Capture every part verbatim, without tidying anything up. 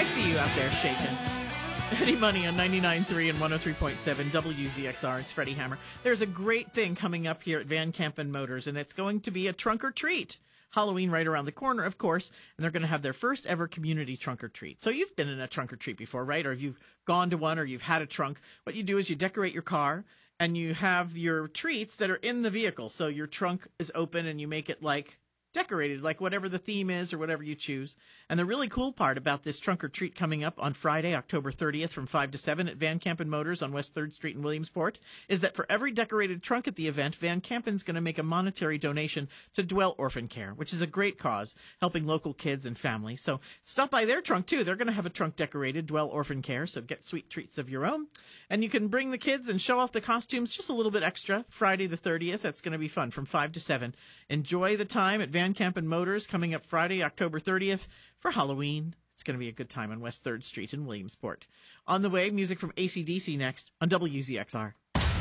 see you out there shaking. Eddie Money on ninety-nine point three and one oh three point seven W Z X R. It's Freddie Hammer. There's a great thing coming up here at Van Campen Motors, and it's going to be a trunk or treat. Halloween right around the corner, of course, and they're going to have their first ever community trunk or treat. So you've been in a trunk or treat before, right? Or if you've gone to one or you've had a trunk, what you do is you decorate your car and you have your treats that are in the vehicle. So your trunk is open and you make it like decorated, like whatever the theme is or whatever you choose. And the really cool part about this trunk or treat coming up on Friday, October thirtieth from five to seven at Van Campen Motors on West third Street in Williamsport is that for every decorated trunk at the event, Van Campen's going to make a monetary donation to Dwell Orphan Care, which is a great cause, helping local kids and families. So stop by their trunk too. They're going to have a trunk decorated, Dwell Orphan Care, so get sweet treats of your own. And you can bring the kids and show off the costumes just a little bit extra. Friday the thirtieth, that's going to be fun from five to seven. Enjoy the time at Van Van Campen Motors coming up Friday, October thirtieth for Halloween. It's going to be a good time on West third Street in Williamsport. On the way, music from A C D C next on W Z X R.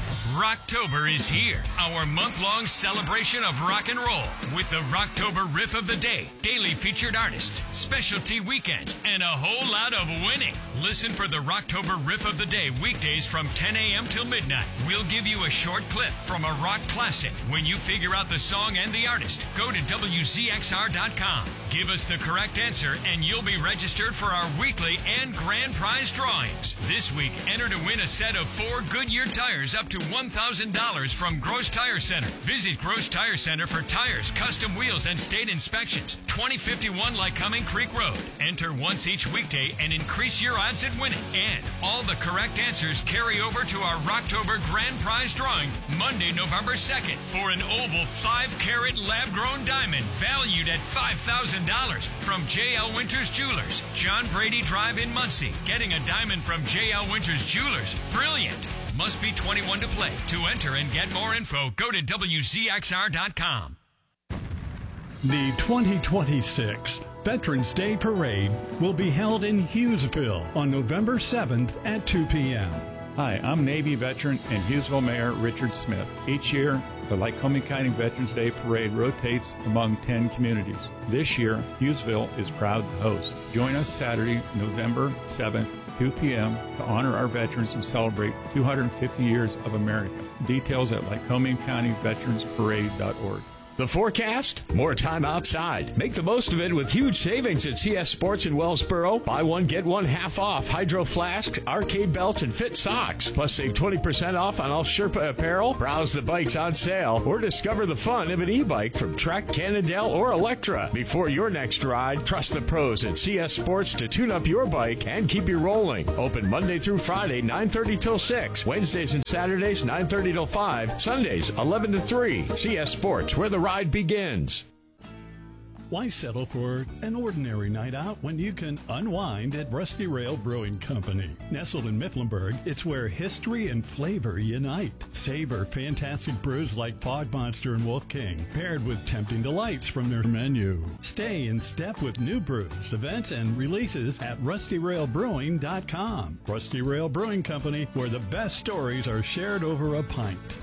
Rocktober is here, our month-long celebration of rock and roll with the Rocktober Riff of the Day, daily featured artists, specialty weekends, and a whole lot of winning. Listen for the Rocktober Riff of the Day weekdays from ten a.m. till midnight. We'll give you a short clip from a rock classic. When you figure out the song and the artist, go to W Z X R dot com. Give us the correct answer and you'll be registered for our weekly and grand prize drawings. This week, enter to win a set of four Goodyear tires up to one thousand dollars from Gross Tire Center. Visit Gross Tire Center for tires, custom wheels, and state inspections. twenty fifty-one Lycoming Creek Road. Enter once each weekday and increase your odds at winning. And all the correct answers carry over to our Rocktober Grand Prize drawing Monday, November second for an oval five carat lab-grown diamond valued at five thousand dollars from J L Winters Jewelers. John Brady Drive in Muncie. Getting a diamond from J L Winters Jewelers. Brilliant. Must be twenty-one to play. To enter and get more info, go to W Z X R dot com. The twenty twenty-six Veterans Day Parade will be held in Hughesville on November seventh at two p.m. Hi, I'm Navy veteran and Hughesville Mayor Richard Smith. Each year, the Lycoming County Veterans Day Parade rotates among ten communities. This year, Hughesville is proud to host. Join us Saturday, November seventh, two p.m. to honor our veterans and celebrate two hundred fifty years of America. Details at Lycoming County Veterans Parade dot org. The forecast? More time outside. Make the most of it with huge savings at C S Sports in Wellsboro. Buy one, get one half off Hydro Flasks, arcade belts, and fit socks. Plus save twenty percent off on all Sherpa apparel. Browse the bikes on sale or discover the fun of an e-bike from Trek, Cannondale, or Electra. Before your next ride, trust the pros at C S Sports to tune up your bike and keep you rolling. Open Monday through Friday, nine thirty till six. Wednesdays and Saturdays, nine thirty till five. Sundays, eleven to three. C S Sports, where the ride begins. Why settle for an ordinary night out when you can unwind at Rusty Rail Brewing Company? Nestled in Mifflinburg, it's where history and flavor unite. Savor fantastic brews like Fog Monster and Wolf King, paired with tempting delights from their menu. Stay in step with new brews, events, and releases at rusty rail brewing dot com. Rusty Rail Brewing Company, where the best stories are shared over a pint.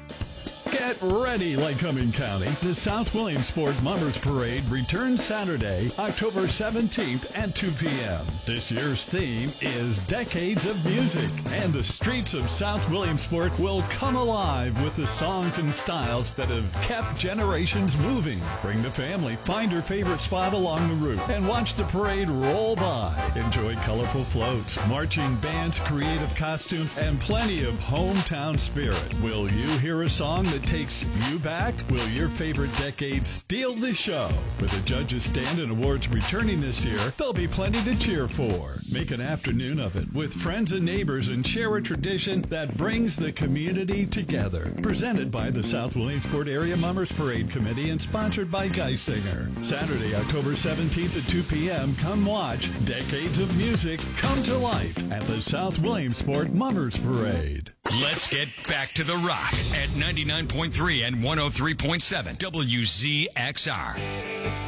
Get ready, Lycoming County. The South Williamsport Mummers Parade returns Saturday, October seventeenth at two p.m. This year's theme is Decades of Music, and the streets of South Williamsport will come alive with the songs and styles that have kept generations moving. Bring the family, find your favorite spot along the route, and watch the parade roll by. Enjoy colorful floats, marching bands, creative costumes, and plenty of hometown spirit. Will you hear a song that takes you back? Will your favorite decade steal the show? With the judges' stand and awards returning this year, there'll be plenty to cheer for. Make an afternoon of it with friends and neighbors and share a tradition that brings the community together. Presented by the South Williamsport Area Mummers Parade Committee and sponsored by Geisinger. Saturday, October seventeenth at two p.m. Come watch Decades of Music come to life at the South Williamsport Mummers Parade. Let's get back to the rock at ninety-nine point three and one oh three point seven W Z X R.